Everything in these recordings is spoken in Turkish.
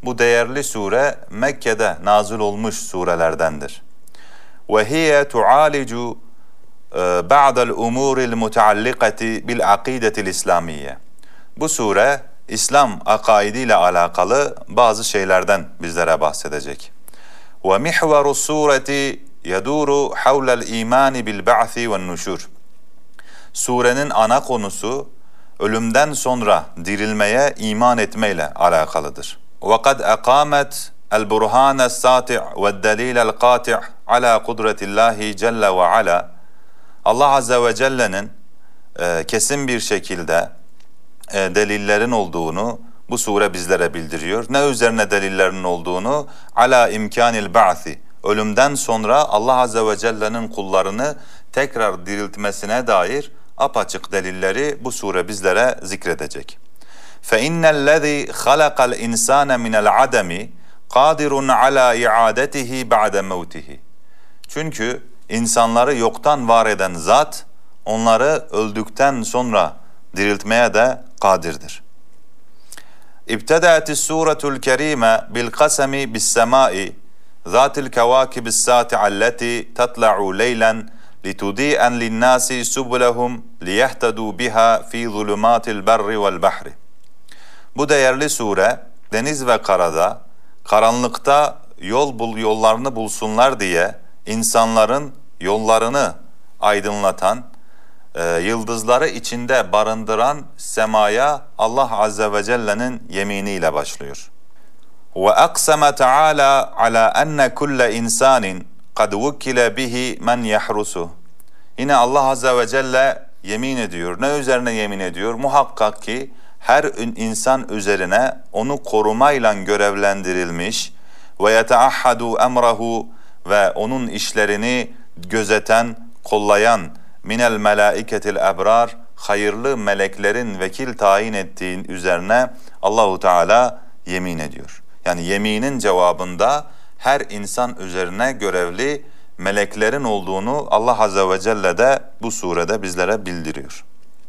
Bu değerli sure Mekke'de nazil olmuş surelerdendir. Ve hiye tu'alicu ba'dal umuril mutaallikati bil akidetil İslamiyye. Bu sure İslam akaidiyle alakalı bazı şeylerden bizlere bahsedecek. Ve mihverus sureti yeduru havlel imani bil ba'thi ven nuşur. Surenin ana konusu ölümden sonra dirilmeye iman etmeyle alakalıdır. وَقَدْ أَقَامَتْ الْبُرْهَانَ السَّاطِعُ وَالدَّلِيلَ الْقَاطِعُ عَلَى قُدْرَةِ اللّٰهِ جَلَّ وَعَلَى. Allah Azze ve Celle'nin kesin bir şekilde delillerin olduğunu bu sure bizlere bildiriyor. Ne üzerine delillerin olduğunu? Ala imkanil ba'thi. Ölümden sonra Allah Azze ve Celle'nin kullarını tekrar diriltmesine dair apaçık delilleri bu sure bizlere zikredecek. فَاِنَّ الَّذ۪ي خَلَقَ الْاِنْسَانَ مِنَ الْعَدَمِ قَادِرٌ عَلَى اِعَادَتِهِ بَعْدَ مَوْتِهِ. Çünkü insanları yoktan var eden zat, onları öldükten sonra diriltmeye de kadirdir. İbteda'tis suretul kerime bil kasemi bis semai zatil kevakibis sati'alleti tatla'u leylen litudi'en linnâsi subulehum liyehtedû biha fi zulümatil berri vel bahri. Bu değerli sure deniz ve karada karanlıkta yollarını bulsunlar diye insanların yollarını aydınlatan, yıldızları içinde barındıran semaya Allah Azze ve Celle'nin yeminiyle başlıyor. وَاَقْسَمَ تَعَالَى عَلَى أَنَّ كُلَّ اِنْسَانٍ قَدْ وُكِّلَ بِهِ مَنْ يَحْرُسُهُ. Yine Allah Azze ve Celle yemin ediyor. Ne üzerine yemin ediyor? Muhakkak ki her insan üzerine onu korumayla görevlendirilmiş ve yeteahhadu emrahu ve onun işlerini gözeten, kollayan minel melaiketil ebrar, hayırlı meleklerin vekil tayin ettiğin üzerine Allahu Teala yemin ediyor. Yani yeminin cevabında her insan üzerine görevli meleklerin olduğunu Allah Azze ve Celle de bu surede bizlere bildiriyor.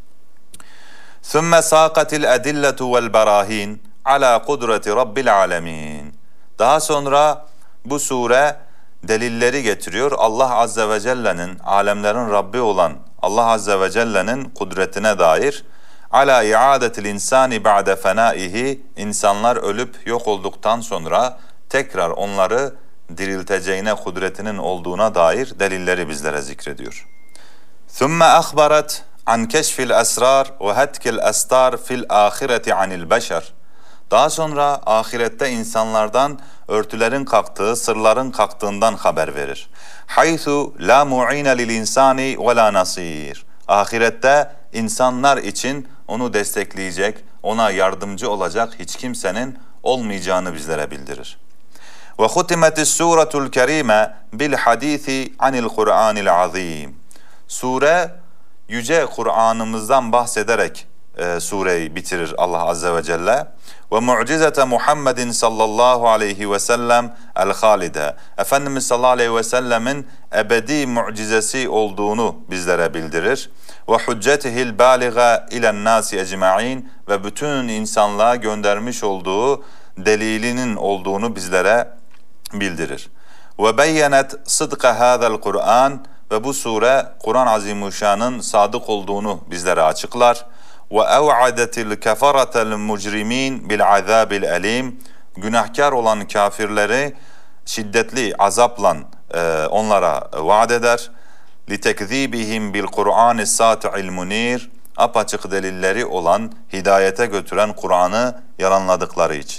ثُمَّ سَاقَتِ الْاَدِلَّةُ وَالْبَرَاهِينَ عَلَى قُدْرَةِ رَبِّ الْعَالَمِينَ. Daha sonra bu sure delilleri getiriyor. Allah Azze ve Celle'nin, alemlerin Rabbi olan Allah Azze ve Celle'nin kudretine dair. Ala iadetil insani ba'de fenaihi, insanlar ölüp yok olduktan sonra tekrar onları dirilteceğine kudretinin olduğuna dair delilleri bizlere zikrediyor. Thumma akhbarat an keşfil esrar ve hetkil estar fil ahireti anil beşer. Daha sonra ahirette insanlardan örtülerin kalktığı, sırların kalktığından haber verir. Haythu la mu'ine lil insani ve la nasir. Ahirette insanlar için onu destekleyecek, ona yardımcı olacak hiç kimsenin olmayacağını bizlere bildirir. Ve hutimetis suretul kerime bil hadisi anil Kur'anil azim. Sure yüce Kur'an'ımızdan bahsederek sureyi bitirir Allah Azze ve Celle. Ve mucizete Muhammedin sallallahu aleyhi ve sellem el-halide. Efendimiz sallallahu aleyhi ve sellemin ebedi mucizesi olduğunu bizlere bildirir. Ve hüccetihil bâliga ilen nâsi ecma'in ve bütün insanlığa göndermiş olduğu delilinin olduğunu bizlere bildirir. Ve beyyenet sıdka hâzel Kur'an ve bu sure Kur'an Azimuşşan'ın sadık olduğunu bizlere açıklar. Ve ev'adetil kefaretel mucrimin bil azabil elim. Günahkar olan kafirleri şiddetli azapla onlara vaat eder. Litekzibihim bil Kur'an-ı sati'il munir. Apaçık delilleri olan, hidayete götüren Kur'an'ı yalanladıkları için.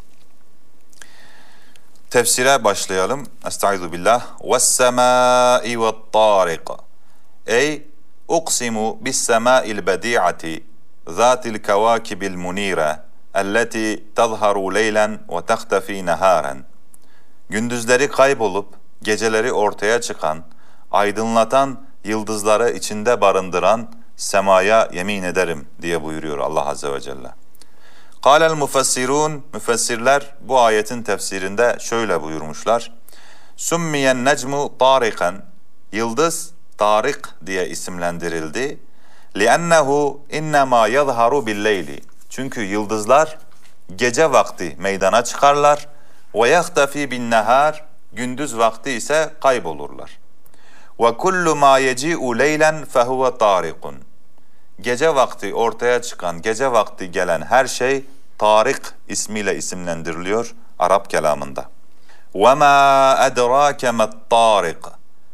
Tefsire başlayalım. Estaizu billah. Ve's-semâi ve't-târiq. Ey uqsimu bis-semâil bedi'ati zâtil kevâkibil munîre elleti tazharu leylen ve tehtefî nehâren. Gündüzleri kaybolup geceleri ortaya çıkan, aydınlatan yıldızları içinde barındıran semaya yemin ederim diye buyuruyor Allah Azze ve Celle. Kâlel müfessirûn, müfessirler bu ayetin tefsirinde şöyle buyurmuşlar. Summiyen necmu târikan, yıldız Tarik diye isimlendirildi. لِأَنَّهُ اِنَّمَا يَظْهَرُ بِالْلَيْلِ. Çünkü yıldızlar gece vakti meydana çıkarlar. Ve yahtafi bin nehar, gündüz vakti ise kaybolurlar. Ve kullu ma yeci'u leylen fehuve tariqun. Gece vakti ortaya çıkan, gece vakti gelen her şey Tarik ismiyle isimlendiriliyor Arap kelamında. وَمَا أَدْرَاكَ مَا الطَّارِقِ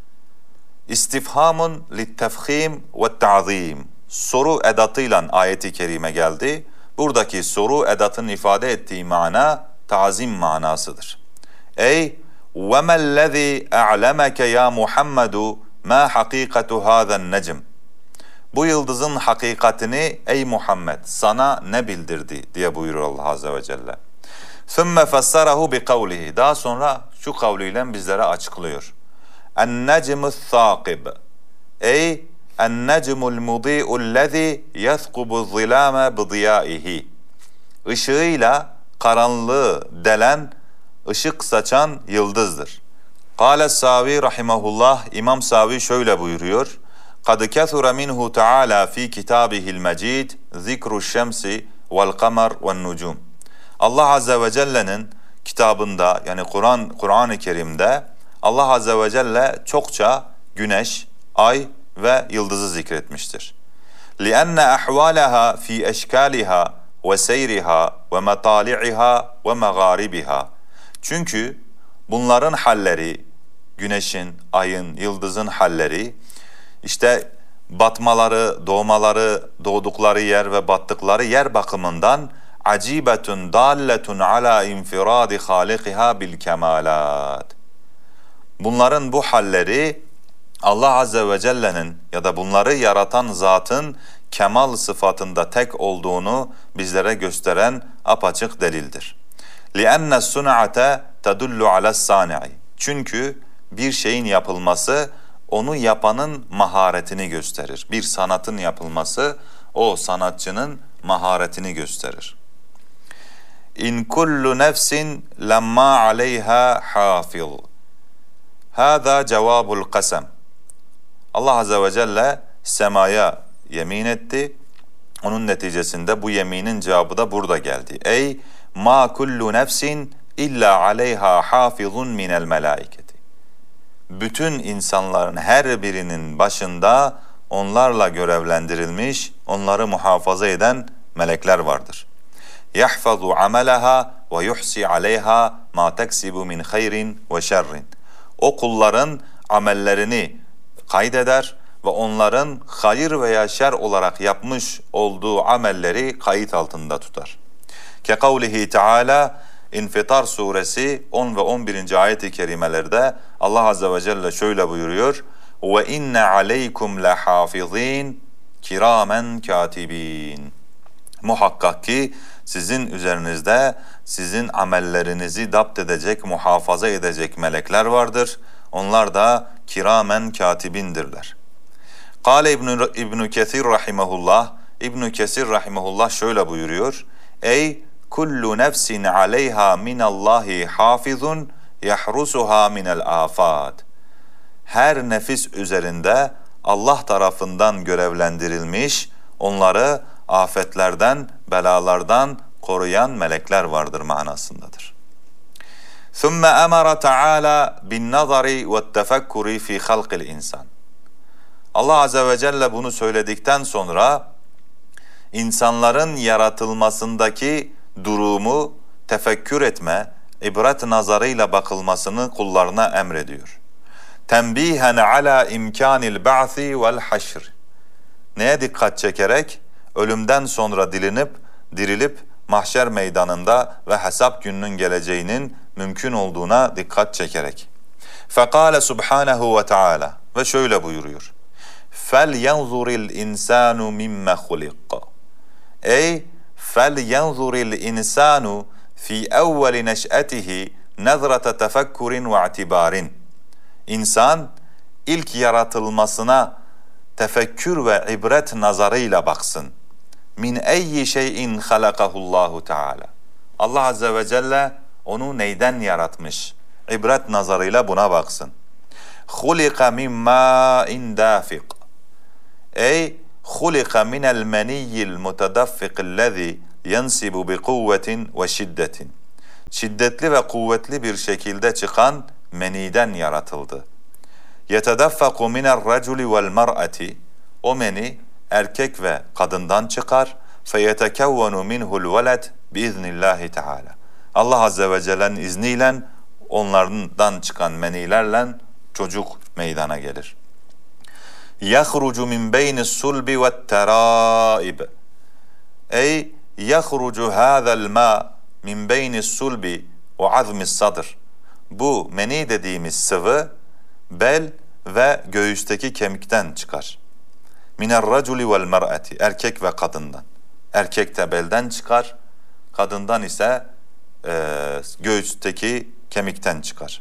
İstifhamun littefhim ve ta'zim. Soru edatıyla ayeti kerime geldi. Buradaki soru edatının ifade ettiği mana ta'zim manasıdır. Ey وَمَا الَّذِي أَعْلَمَكَ يَا مُحَمَّدُ مَا حَقِيقَةُ هَذَا النَّجْمِ Bu yıldızın hakikatini ey Muhammed sana ne bildirdi diye buyuruyor Allah Azze ve Celle. ثُمَّ فَسَّرَهُ بِقَوْلِهِ Daha sonra şu kavliyle bizlere açıklıyor. اَنَّجْمُ الثَّاقِبِ Ey اَنَّجْمُ الْمُضِيءُ الَّذِي يَثْقُبُ الظِّلَامَ بِضِيَائِهِ Işığıyla karanlığı delen, ışık saçan yıldızdır. Kâle Savi rahimahullah, İmam Savi şöyle buyuruyor. قَدْ كَثُرَ مِنْهُ تَعَالَى ف۪ي كِتَابِهِ الْمَجِيدِ ذِكْرُ الشَّمْسِ وَالْقَمَرِ وَالنُّجُومِ Allah Azze ve Celle'nin kitabında yani Kur'an-ı Kerim'de Allah Azze ve Celle çokça güneş, ay ve yıldızı zikretmiştir. لِأَنَّ أَحْوَالَهَا ف۪ي اَشْكَالِهَا وَسَيْرِهَا وَمَطَالِعِهَا وَمَغَارِبِهَا Çünkü bunların halleri, güneşin, ayın, yıldızın halleri, işte batmaları, doğmaları, doğdukları yer ve battıkları yer bakımından acibetun dalletun ala infiradi halikiha bil kemalat. Bunların bu halleri Allah Azze ve Celle'nin ya da bunları yaratan zatın kemal sıfatında tek olduğunu bizlere gösteren apaçık delildir. لِأَنَّ السُّنْعَةَ تَدُلُّ عَلَى السَّانِعِ Çünkü bir şeyin yapılması onu yapanın maharetini gösterir. Bir sanatın yapılması o sanatçının maharetini gösterir. İn kullu nefsin lemma aleyha hafiz. Hâzâ cevabul kasem. Allah Azze ve Celle semaya yemin etti. Onun neticesinde bu yeminin cevabı da burada geldi. Ey ma kullu nefsin illa aleyha hafizun minel melaiketi. Bütün insanların her birinin başında onlarla görevlendirilmiş, onları muhafaza eden melekler vardır. يَحْفَظُ عَمَلَهَا وَيُحْسِي عَلَيْهَا مَا تَكْسِبُ مِنْ خَيْرٍ وَشَرٍ O kulların amellerini kaydeder ve onların hayır veya şer olarak yapmış olduğu amelleri kayıt altında tutar. كَقَوْلِهِ تَعَالَى İnfitar suresi 10 ve 11. ayet-i kerimelerde Allah Azze ve Celle şöyle buyuruyor. وَاِنَّ عَلَيْكُمْ لَحَافِظِينَ kiramen katibin. Muhakkak ki sizin üzerinizde sizin amellerinizi dapt edecek, muhafaza edecek melekler vardır. Onlar da kiramen katibindirler. Kâle İbn-i Kesir rahimahullah, İbn-i Kesir rahimahullah şöyle buyuruyor. Ey kullu nefsin aleyha minallahi hafizun yahrusuha minel afat. Her nefis üzerinde Allah tarafından görevlendirilmiş, onları afetlerden, belalardan koruyan melekler vardır manasındadır. ثُمَّ أَمَرَ تَعَالَى بِالنَّظَرِ وَالتَّفَكُّرِ فِي خَلْقِ الْاِنْسَانِ Allah Azze ve Celle bunu söyledikten sonra insanların yaratılmasındaki durumu tefekkür etme, ibret nazarıyla bakılmasını kullarına emrediyor. Tembihen ala imkanil ba'thi vel haşr. Neye dikkat çekerek? Ölümden sonra dirilip mahşer meydanında ve hesap gününün geleceğinin mümkün olduğuna dikkat çekerek. Fekale subhanehu ve teala ve şöyle buyuruyor. فَلْيَنْظُرِ الْاِنْسَانُ مِمَّ خُلِقَ Ey فَلْيَنْظُرِ الْاِنْسَانُ فِي اَوَّلِ نَشْأَتِهِ نَظْرَةَ تَفَكُّرٍ وَاعْتِبَارٍ İnsan ilk yaratılmasına tefekkür ve ibret nazarıyla baksın. Min eyyi şeyin halakahullahu Teala. Allah Azze ve Celle onu neyden yaratmış? İbret nazarıyla buna baksın. Hulika min ma'in dafiq. Ey hulika minel meniyyil mutadaffiqillezî yensibu bi kuvvetin ve şiddetin. Şiddetli ve kuvvetli bir şekilde çıkan meniden yaratıldı. Yetedaffaku minel raculi vel mar'ati. O meni erkek ve kadından çıkar. Feyetekevvenu minhul veled biiznillahi teala. Allah Azze ve Celle'nin izniyle onlardan çıkan menilerle çocuk meydana gelir. يَخْرُجُ مِنْ بَيْنِ السُّلْبِ وَالتَّرَائِبِ Ey يَخْرُجُ هَذَا الْمَاء مِنْ بَيْنِ السُّلْبِ وَعَظْمِ الصَّدْرِ Bu meni dediğimiz sıvı bel ve göğüsteki kemikten çıkar. مِنَ الرَّجُلِ وَالْمَرْأَةِ Erkek ve kadından. Erkek de belden çıkar, kadından ise göğüsteki kemikten çıkar.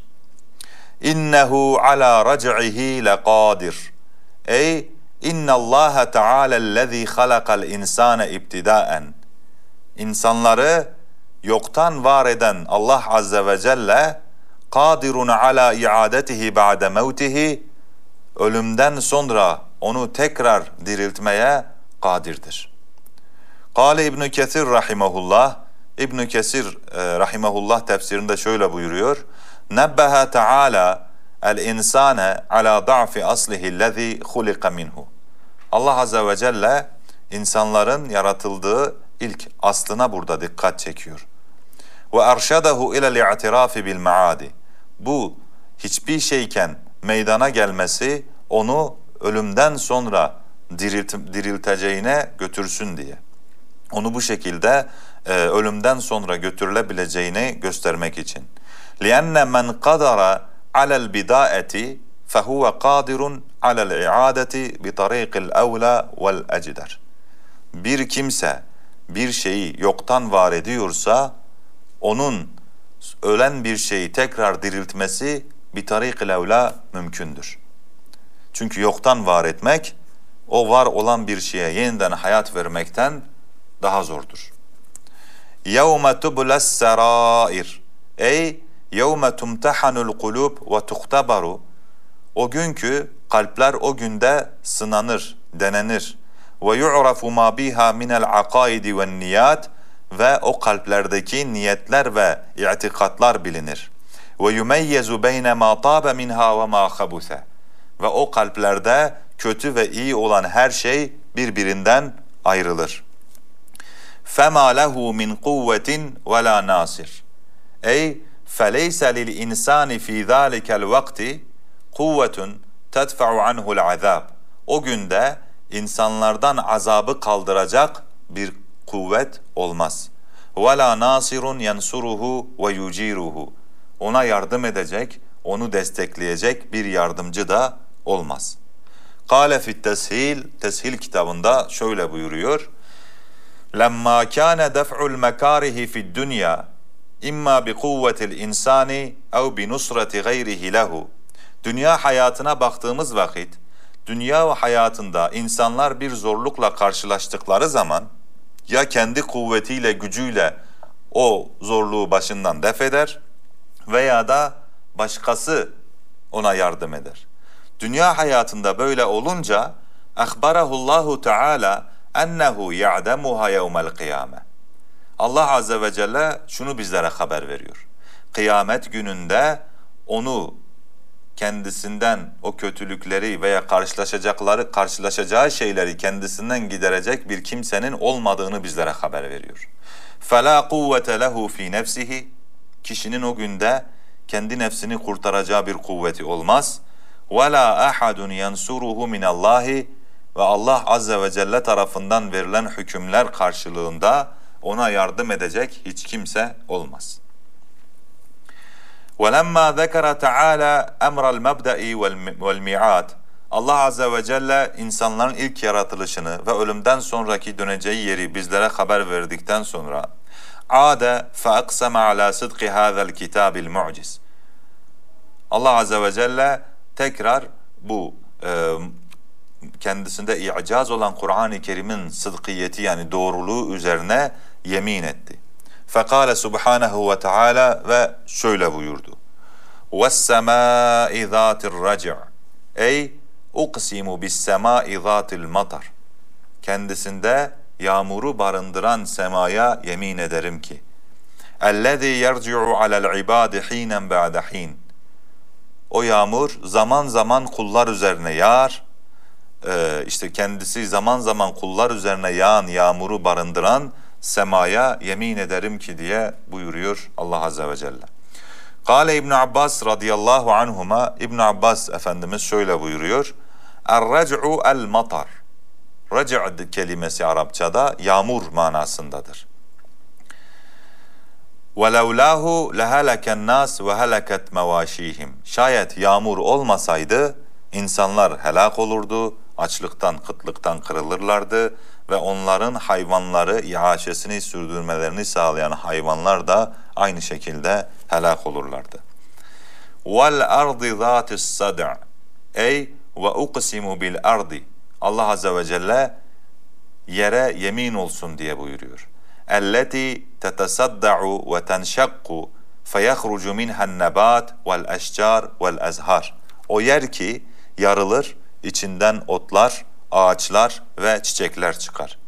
İnnehu ala rac'ihi laqadir. Ey innallaha teala'llezî halakal insâne ibtidaen. İnsanları yoktan var eden Allah Azze ve Celle kadirun ala iadetihi ba'de mevtihi, ölümden sonra onu tekrar diriltmeye kadirdir. Kâle İbn Kesir rahimehullah, İbn Kesir rahimehullah tefsirinde şöyle buyuruyor. Nebbeha Teala el-insane ala da'fi aslihillezî hulika minhu. Allah Azze ve Celle insanların yaratıldığı ilk aslına burada dikkat çekiyor. Ve erşedehu ilel-i'tirafi bil maadi. Bu hiçbir şeyken meydana gelmesi onu ölümden sonra dirilteceğine götürsün diye. Onu bu şekilde ölümden sonra götürülebileceğini göstermek için. لِأَنَّ مَنْ قَدَرَ عَلَى الْبِدَاءَةِ فَهُوَ قَادِرٌ عَلَى الْاِعَادَةِ بِطَرِيقِ الْاَوْلَى وَالْاَجْدَرِ Bir kimse bir şeyi yoktan var ediyorsa, onun ölen bir şeyi tekrar diriltmesi بِطَرِيقِ الْاَوْلَى mümkündür. Çünkü yoktan var etmek, o var olan bir şeye yeniden hayat vermekten daha zordur. يَوْمَ تُبْلَ السَّرَائِرِ Ey يَوْمَ تُمْتَحَنُ الْقُلُوبِ وَتُخْتَبَرُ O günkü kalpler o günde sınanır, denenir. وَيُعْرَفُ مَا بِهَا مِنَ الْعَقَائِدِ وَالنِّيَاتِ Ve o kalplerdeki niyetler ve itikatlar bilinir. وَيُمَيَّزُ بَيْنَ مَا طَابَ مِنْهَا وَمَا خَبُثَ Ve o kalplerde kötü ve iyi olan her şey birbirinden ayrılır. فَمَا لَهُ مِنْ قُوَّةٍ وَلَا نَاصِرٍ Ey فَلَيْسَ لِلْاِنْسَانِ ف۪ي ذَٰلِكَ الْوَقْتِ قُوَّةٌ تَدْفَعُ عَنْهُ الْعَذَابِ O günde insanlardan azabı kaldıracak bir kuvvet olmaz. وَلَا نَاصِرٌ يَنْصُرُهُ وَيُجِيرُهُ Ona yardım edecek, onu destekleyecek bir yardımcı da olmaz. قَالَ فِي التَّسْهِيلِ Teshil kitabında şöyle buyuruyor. لَمَّا كَانَ دَفْعُ الْمَكَارِهِ فِي الدُّنْيَا İmma bi kuvvetil insani ev bi nusrati gayrihi lehu. Dünya hayatına baktığımız vakit, dünya hayatında insanlar bir zorlukla karşılaştıkları zaman ya kendi kuvvetiyle, gücüyle o zorluğu başından def eder veya da başkası ona yardım eder. Dünya hayatında böyle olunca ahbarahullahu teala ennehu ya'demuha yevmel kıyame. Allah Azze ve Celle şunu bizlere haber veriyor. Kıyamet gününde onu kendisinden o kötülükleri veya karşılaşacağı şeyleri kendisinden giderecek bir kimsenin olmadığını bizlere haber veriyor. فَلَا قُوَّةَ لَهُ ف۪ي نَفْسِهِ Kişinin o günde kendi nefsini kurtaracağı bir kuvveti olmaz. وَلَا أَحَدٌ يَنْسُرُهُ مِنَ اللّٰهِ Ve Allah Azze ve Celle tarafından verilen hükümler karşılığında ona yardım edecek hiç kimse olmaz. وَلَمَّا ذَكَرَ تَعَالَى اَمْرَ الْمَبْدَئِ وَالْمِعَادِ Allah Azze ve Celle insanların ilk yaratılışını ve ölümden sonraki döneceği yeri bizlere haber verdikten sonra عَادَ فَاَقْسَمَ عَلَى صِدْقِ هَذَا الْكِتَابِ الْمُعْجِزِ Allah Azze ve Celle tekrar bu kendisinde i'caz olan Kur'an-ı Kerim'in sıdkiyeti yani doğruluğu üzerine yemin etti. Fekale subhanehu ve teala ve şöyle buyurdu. وَالسَّمَاءِ ذَاتِ الرَّجِعِ Ey uqsimu bis-semâi zâtil matar. Kendisinde yağmuru barındıran semaya yemin ederim ki اَلَّذ۪ي يَرْجِعُ عَلَى الْعِبَادِ ح۪ينًا بَعْدَ ح۪ينٍ O yağmur zaman zaman kullar üzerine yağar. İşte kendisi zaman zaman kullar üzerine yağan yağmuru barındıran semaya yemin ederim ki diye buyuruyor Allah Azze ve Celle. Kale İbn Abbas radıyallahu anhuma, İbn Abbas Efendimiz şöyle buyuruyor. Er-rec'u el-matar. Rec' kelimesi Arapçada yağmur manasındadır. وَلَوْلَاهُ لَهَلَكَ النَّاسِ وَهَلَكَتْ مَوَاشِيهِمْ Şayet yağmur olmasaydı insanlar helak olurdu, açlıktan, kıtlıktan kırılırlardı ve onların hayvanları iaşesini sürdürmelerini sağlayan hayvanlar da aynı şekilde helak olurlardı. وَالْاَرْضِ ذَاتِ الصَّدْعِ Ey وَاُقْسِمُ بِالْاَرْضِ Allah Azze ve Celle yere yemin olsun diye buyuruyor. اَلَّتِي تَتَصَدَّعُ وَتَنْشَقُّ فَيَخْرُجُ مِنْهَا النَّبَاتِ وَالْاَشْجَارِ وَالْاَزْهَارِ O yer ki yarılır, içinden otlar, ağaçlar ve çiçekler çıkar.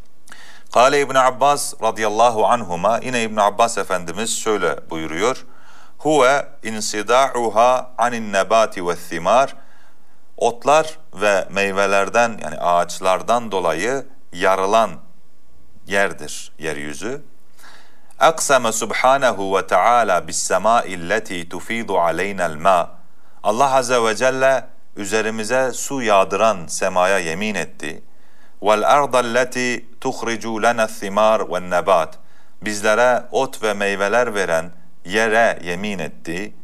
Kale İbn Abbas radıyallahu anhuma, yine İbn Abbas Efendimiz şöyle buyuruyor. Huve insida'uha anin nebati ve thimar Otlar ve meyvelerden yani ağaçlardan dolayı yarılan yerdir yeryüzü. Aksame subhanehu ve teala bis semâi lleti tufidu aleyna'l mâ Allah Azze ve Celle üzerimize su yağdıran semaya yemin etti. Vel ardallati tuhricu lana thimar ve nebat Bizlere ot ve meyveler veren yere yemin etti.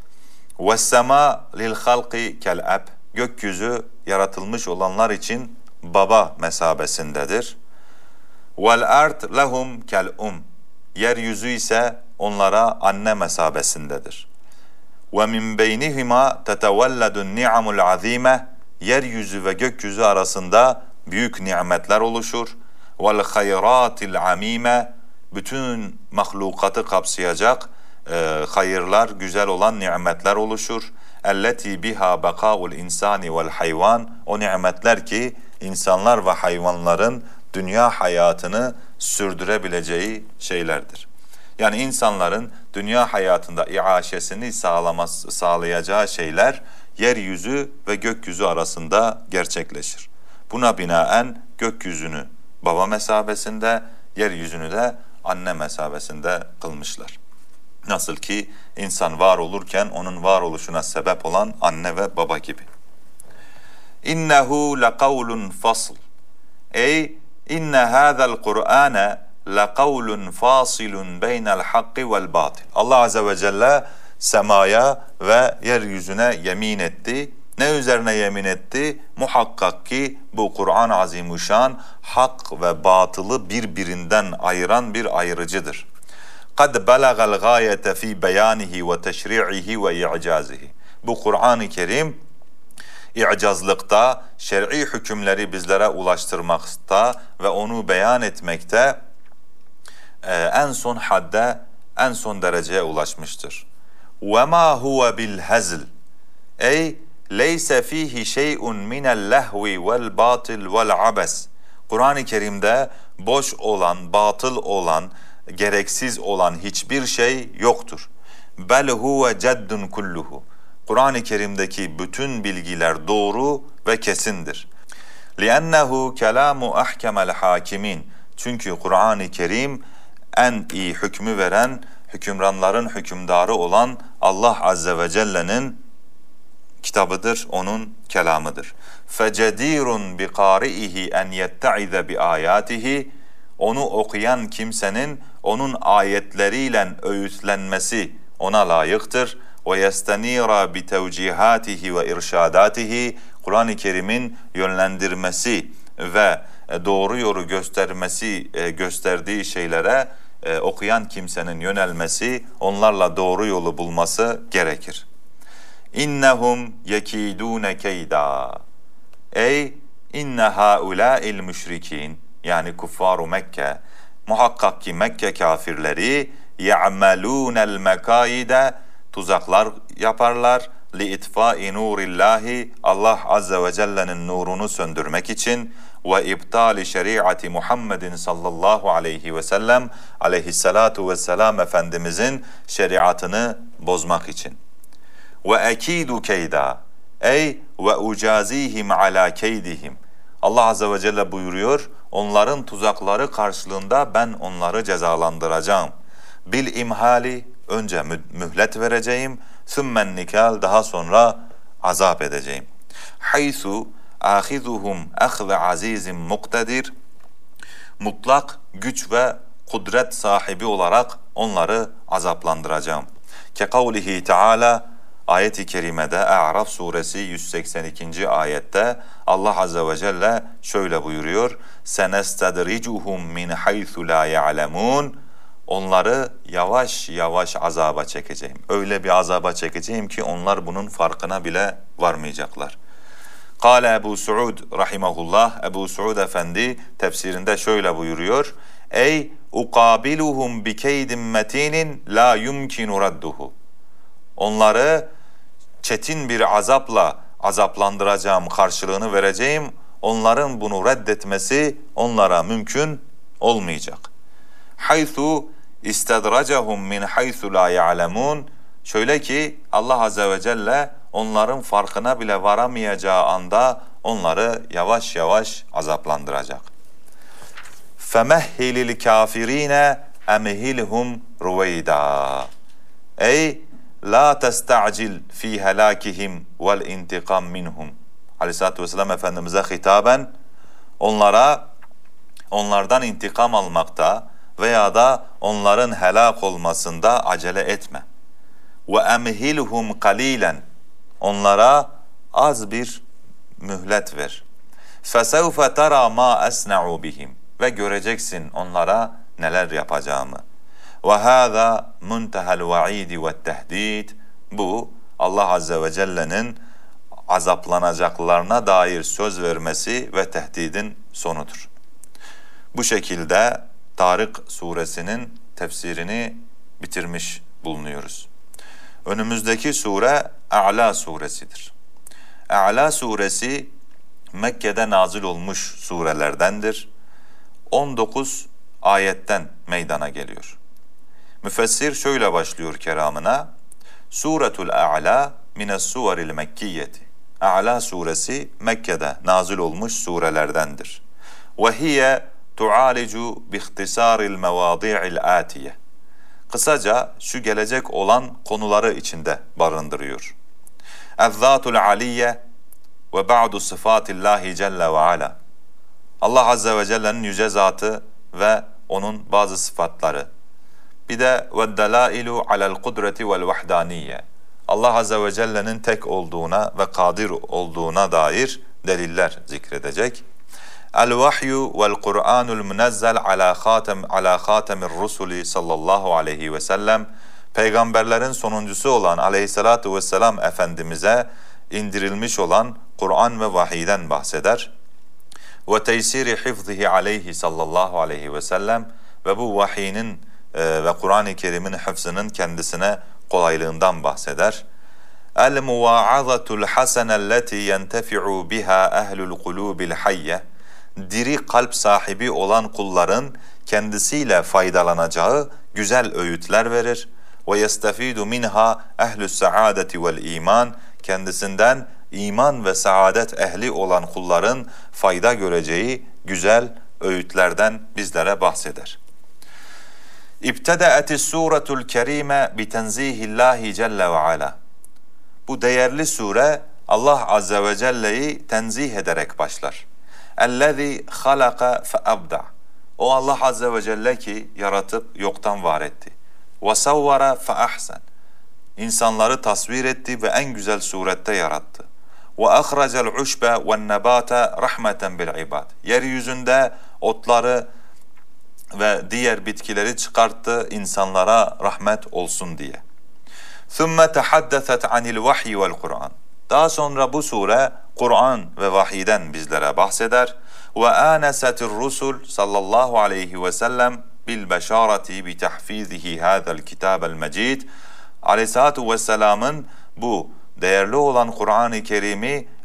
Ve sema lil halqi kel ab Gökyüzü yaratılmış olanlar için baba mesabesindedir. Vel ard lehum kel Yeryüzü ise onlara anne mesabesindedir. Ve min beynihima tetevelledun ni'amul azime Yeryüzü ve gökyüzü arasında büyük nimetler oluşur. Vel hayratil amime Bütün mahlukatı kapsayacak hayırlar, güzel olan nimetler oluşur. Elleti biha bakaul insani vel hayvan O nimetler ki insanlar ve hayvanların dünya hayatını sürdürebileceği şeylerdir. Yani insanların dünya hayatında iaşesini sağlayacağı şeyler yeryüzü ve gökyüzü arasında gerçekleşir. Buna binaen gökyüzünü baba mesabesinde, yeryüzünü de anne mesabesinde kılmışlar. Nasıl ki insan var olurken onun varoluşuna sebep olan anne ve baba gibi. İnnehu lekavlun fasl Ey inne hâzel Kur'âne lekavlun fasilun beynel hakki vel batil Allah Azze ve Celle semaya ve yeryüzüne yemin etti. Ne üzerine yemin etti? Muhakkak ki bu Kur'an-ı Azimuşşan hak ve batılı birbirinden ayıran bir ayırıcıdır. قَدْ بَلَغَ الْغَايَةَ ف۪ي بَيَانِهِ وَتَشْرِعِهِ وَاِعْجَازِهِ Bu Kur'an-ı Kerim i'cazlıkta, şer'i hükümleri bizlere ulaştırmakta ve onu beyan etmekte en son hadde, en son dereceye ulaşmıştır. وَمَا هُوَ بِالْهَزْلِ Ey leyse fihi şey'un minel lehvi vel batil vel abes Kur'an-ı Kerim'de boş olan, batıl olan, gereksiz olan hiçbir şey yoktur. Bel huve ceddun kulluhu. Kur'an-ı Kerim'deki bütün bilgiler doğru ve kesindir. Li'ennehu kelamu ahkemel hakimin. Çünkü Kur'an-ı Kerim en iyi hükmü veren, hükümranların hükümdarı olan Allah Azze ve Celle'nin kitabıdır, onun kelamıdır. Fecedirun bi qari'ihi en yettaize bi ayatihi Onu okuyan kimsenin onun ayetleriyle öğütlenmesi ona layıktır. Ve yestenira bi tevcihatihi ve irşadatihi Kur'an-ı Kerim'in yönlendirmesi ve doğru yolu gösterdiği şeylere okuyan kimsenin yönelmesi, onlarla doğru yolu bulması gerekir. İnnehum yekidune keyda. Ey inne haulâ'il müşrikin yani kuffaru Mekke muhakkak ki Mekke kafirleri ya'melûnel mekaide tuzaklar yaparlar li itfai nurillahi Allah Azze ve Celle'nin nurunu söndürmek için ve ibtali şeriati Muhammedin sallallahu aleyhi ve sellem aleyhissalatu vesselam Efendimizin şeriatını bozmak için. Ve ekidu keyda ey ve ucazihim ala keydihim. Allah azze ve celle buyuruyor, onların tuzakları karşılığında ben onları cezalandıracağım. Bil imhali, önce mühlet vereceğim, sümmen nikal, daha sonra azap edeceğim. Haythu ahizuhum ahze azizim muktedir, mutlak güç ve kudret sahibi olarak onları azaplandıracağım. Ke kavlihi Teala, ayet-i kerimede A'raf suresi 182. ayette Allah azze ve celle şöyle buyuruyor: senestedricuhum min haythu la ya'lemun. Onları yavaş yavaş azaba çekeceğim. Öyle bir azaba çekeceğim ki onlar bunun farkına bile varmayacaklar. Kâle Ebu Suud rahimahullah, Ebu Suud Efendi tefsirinde şöyle buyuruyor: ey uqabiluhum bi keydin metinin la yumkinu radduhu. Onları çetin bir azapla azaplandıracağım, karşılığını vereceğim. Onların bunu reddetmesi onlara mümkün olmayacak. Haythu istedracahum min haythu la ya'lemun. Şöyle ki Allah azze ve celle onların farkına bile varamayacağı anda onları yavaş yavaş azaplandıracak. Femehhilil kafirine emhilhum ruveyda. Ey la testa'cil fi helakihim vel intikam minhum. Aleyhissalatu vesselam Efendimiz'e hitaben onlardan intikam almakta veya da onların helak olmasında acele etme. Ve emhilhum kalilen. Onlara az bir mühlet ver. Fesevfe tera ma esna'u bihim. Ve göreceksin onlara neler yapacağımı. Ve hâzâ muntehel va'idi ve tehdid. Bu Allah azze ve celle'nin azaplanacaklarına dair söz vermesi ve tehdidin sonudur. Bu şekilde Tarık suresinin tefsirini bitirmiş bulunuyoruz. Önümüzdeki sure A'la suresidir. A'la suresi Mekke'de nazil olmuş surelerdendir. 19 ayetten meydana geliyor. Müfessir şöyle başlıyor keramına: Suretul A'la mines suveril mekkiyeti. A'la suresi Mekke'de nazil olmuş surelerdendir. Ve hiye tu'alicu bihtisaril mevadi'il atiye. Kısaca şu gelecek olan konuları içinde barındırıyor. Ez-zâtul aliyye ve ba'du sıfatillahi celle ve ala. Allah azze ve celle'nin yüce zatı ve onun bazı sıfatları. Bir de ve'd-delâilu alel kudreti vel vahdaniyye. Allah azze ve celle'nin tek olduğuna ve kadir olduğuna dair deliller zikredecek. El-vahyu vel-Kur'anul münezzel ala khatemir rusuli sallallahu aleyhi ve sellem. Peygamberlerin sonuncusu olan aleyhissalatu vesselam Efendimiz'e indirilmiş olan Kur'an ve vahiyden bahseder. Ve teysiri hifzihi aleyhi sallallahu aleyhi ve sellem. Ve bu vahiyinin ve Kur'an-ı Kerim'in hıfzının kendisine kolaylığından bahseder. El-muva'azatul hasenelleti yentefi'u biha ehlul kulubil hayye. Diri kalp sahibi olan kulların kendisiyle faydalanacağı güzel öğütler verir. Ve yestefidu minha ehlus saadeti vel iman. Kendisinden iman ve saadet ehli olan kulların fayda göreceği güzel öğütlerden bizlere bahseder. İbtedaetis suretul kerime bi tenzihillahi celle ve ala. Bu değerli sure Allah azze ve celle'yi tenzih ederek başlar. Ellezî halaka fe abda. O Allah azze ve celle ki yaratıp yoktan var etti. Ve savvara fe ahsen. İnsanları tasvir etti ve en güzel surette yarattı. Ve ahracel uşbe ve nebate rahmeten bil ibad. Yeryüzünde otları ve diğer bitkileri çıkarttı insanlara rahmet olsun diye. ثُمَّ تَحَدَّثَتْ عَنِ الْوَحْيِ وَالْقُرْآنِ. Daha sonra bu sure Kur'an ve vahiyden bizlere bahseder. وَآنَسَتِ الرُّسُلُ sallallahu aleyhi ve sellem بِالْبَشَارَةِ بِتَحْفِيظِهِ هَذَا الْكِتَابَ الْمَجِيدِ. Aleyhissalatu vesselamın bu değerli olan Kur'an-ı Kerim'i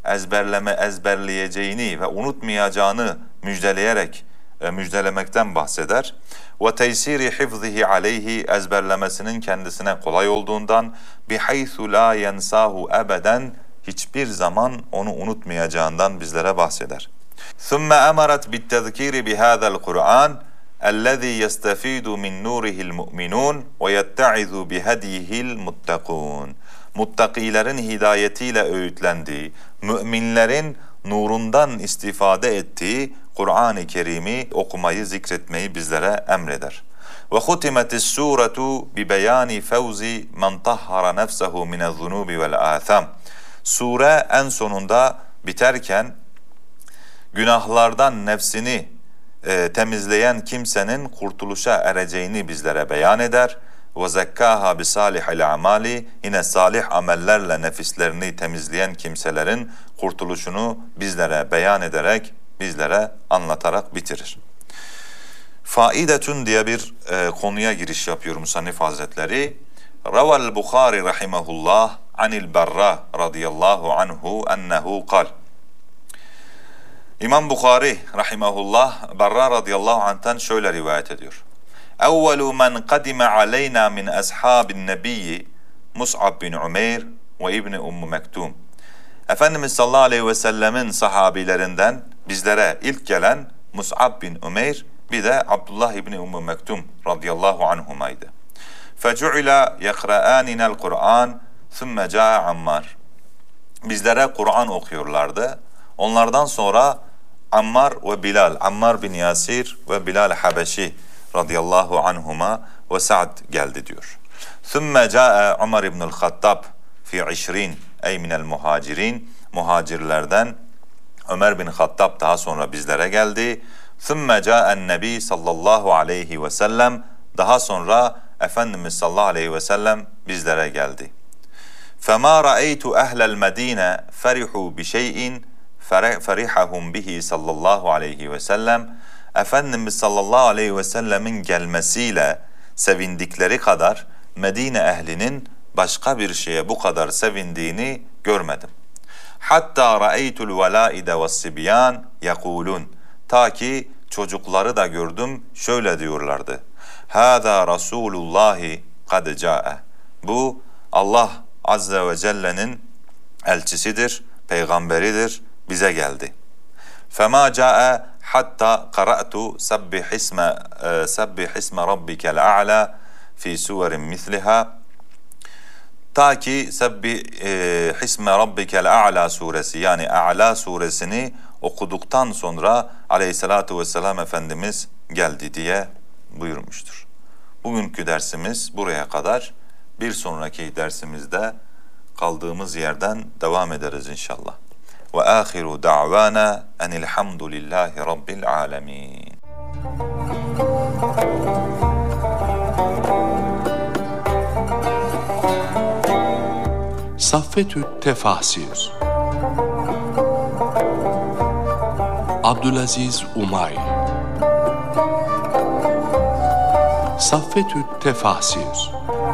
ezberleyeceğini ve unutmayacağını müjdelemekten bahseder. Ve teysiri hifzihi aleyhi, ezberlemesinin kendisine kolay olduğundan, bihaythu la yensahu ebeden, hiçbir zaman onu unutmayacağından bizlere bahseder. Thumme emaret bittezkiri bihâzel Kur'an ellezî yestefîdu min nûrihil mu'minûn ve yettaizu bihediyihil muttakûn. Muttakilerin hidayetiyle öğütlendiği, müminlerin nurundan istifade ettiği Kur'an-ı Kerim'i okumayı, zikretmeyi bizlere emreder. Ve hutimetis suretu bi beyani fevzi men tahhara nefsehu mine'z-zunubi vel-âtham. Sure en sonunda biterken günahlardan nefsini temizleyen kimsenin kurtuluşa ereceğini bizlere beyan eder. Ve zekkaha bi salihil amali, yine salih amellerle nefislerini temizleyen kimselerin kurtuluşunu bizlere beyan ederek, bizlere anlatarak bitirir. Faidetun diye bir konuya giriş yapıyor Musannif Hazretleri. Raval Bukhari rahimahullah anil Berra radıyallahu anhu ennehu kal. İmam Bukhari rahimahullah Berra radıyallahu anh'tan şöyle rivayet ediyor. Evvelu men kadime aleyna min ashabin nebiyyi Mus'ab bin Umeyr ve İbni Ummu Mektum. Efendimiz sallallahu aleyhi ve sellemin sahabilerinden bizlere ilk gelen Mus'ab bin Umeyr, bir de Abdullah İbni Ummu Mektum radıyallahu anhumaydı. Fecu'ila yekra'aninel Kur'an thumme ca'a Ammar. Bizlere Kur'an okuyorlardı. Onlardan sonra Ammar ve Bilal, Ammar bin Yasir ve Bilal Habeşi radıyallahu anhuma ve Sa'd geldi diyor. Thumme ca'a Ömer ibnül Hattab fi 20 ey minel muhacirin. Muhacirlerden Ömer bin Hattab daha sonra bizlere geldi. Thumme ca'en nebi sallallahu aleyhi ve sellem. Daha sonra Efendimiz sallallahu aleyhi ve sellem bizlere geldi. فَمَا رَأَيْتُ أَهْلَ الْمَد۪ينَ فَرِحُوا بِشَيْءٍ فَرِحَهُمْ بِهِ sallallahu aleyhi ve sellem. Efendimiz sallallahu aleyhi ve sellemin gelmesiyle sevindikleri kadar Medine ehlinin başka bir şeye bu kadar sevindiğini görmedim. Hatta ra'eytul velaide ve's-sibyan yekulun. Ta ki çocukları da gördüm, şöyle diyorlardı. Hâzâ Rasûlullâhi kad câe. Bu Allah Azze ve Celle'nin elçisidir, peygamberidir, bize geldi. Fema câe hatta qara'tu sebbih isme rabbikel a'la fi suverin misliha. Ta ki sebbih isme rabbikel a'la suresi, yani A'la suresini okuduktan sonra aleyhissalatu vesselam Efendimiz geldi diye buyurmuştur. Bugünkü dersimiz buraya kadar. Bir sonraki dersimizde kaldığımız yerden devam ederiz inşallah. Ve ahiru da'vana enilhamdülillahi rabbil alemin. Saffetü Tefasir Abdülaziz Umay. Saffetü Tefasir